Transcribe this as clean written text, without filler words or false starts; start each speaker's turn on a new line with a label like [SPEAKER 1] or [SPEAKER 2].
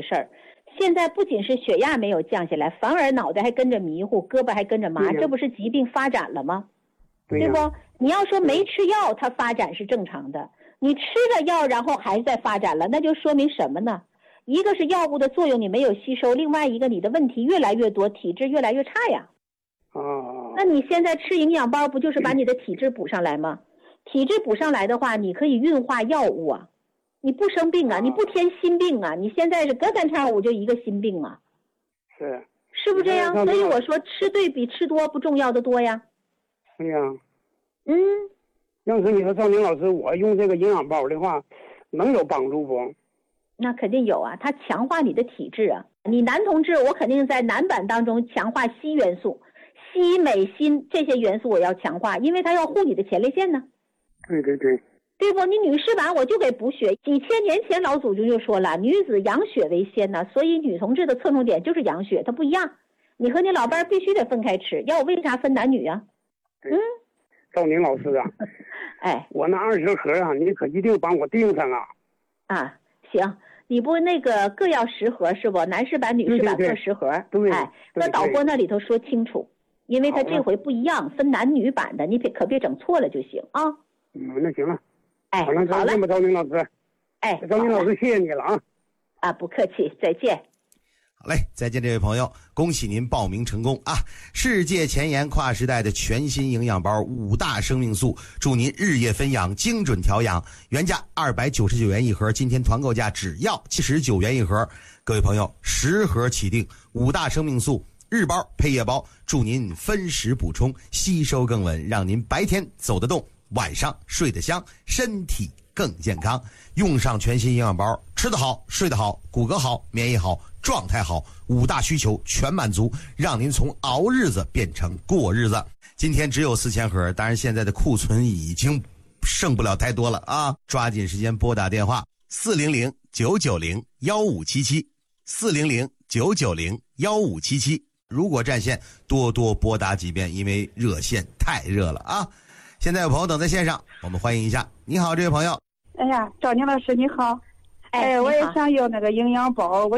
[SPEAKER 1] 事儿。现在不仅是血压没有降下来，反而脑袋还跟着迷糊，胳膊还跟着麻，这不是疾病发展了吗？对不？你要说没吃药它发展是正常的，你吃了药然后还在发展了，那就说明什么呢？一个是药物的作用你没有吸收，另外一个你的问题越来越多，体质越来越差呀。那你现在吃营养包不就是把你的体质补上来吗？体质补上来的话，你可以运化药物啊，你不生病啊，你不添新病啊，你现在是隔三差五就一个新病啊，是不是这样？所以我说吃对比吃多不重要的多呀。
[SPEAKER 2] 对呀。要是你说赵宁老师，我用这个营养包的话，能有帮助不？
[SPEAKER 1] 那肯定有啊，它强化你的体质啊。你男同志，我肯定在男版当中强化硒元素，硒、镁、锌这些元素我要强化，因为它要护你的前列腺呢。对不？你女士版我就给补血，几千年前老祖宗就说了，女子养血为先呢，所以女同志的侧重点就是养血，它不一样。你和你老伴必须得分开吃，要我为啥分男女啊？
[SPEAKER 2] 赵宁老师啊，我那20盒啊，你可一定帮我订上啊。
[SPEAKER 1] 行，你不那个各要10盒是不？男士版、女士版各10盒。那导播那里头说清楚，因为他这回不一样，分男女版的，你可别整错了就行啊。
[SPEAKER 2] 那行了。
[SPEAKER 1] 好了，
[SPEAKER 2] 再见吧，赵宁老师。赵宁老师，谢谢你了啊。
[SPEAKER 1] 不客气，再见。
[SPEAKER 3] 好嘞，再见这位朋友，恭喜您报名成功啊！世界前沿跨时代的全新营养包5大生命素，祝您日夜分养，精准调养。原价299元一盒，今天团购价只要79元一盒。各位朋友，10盒起订，5大生命素日包配夜包，祝您分时补充，吸收更稳，让您白天走得动，晚上睡得香，身体更健康。用上全新营养包，吃得好，睡得好，骨骼好，免疫好，状态好，5大需求全满足，让您从熬日子变成过日子。今天只有4000盒，当然现在的库存已经剩不了太多了啊！抓紧时间拨打电话400-990-1577，400-990-1577。如果占线，多拨打几遍，因为热线太热了啊！现在有朋友等在线上，我们欢迎一下。你好，这位朋友。
[SPEAKER 4] 赵宁老师你好。我也想要那个营养包。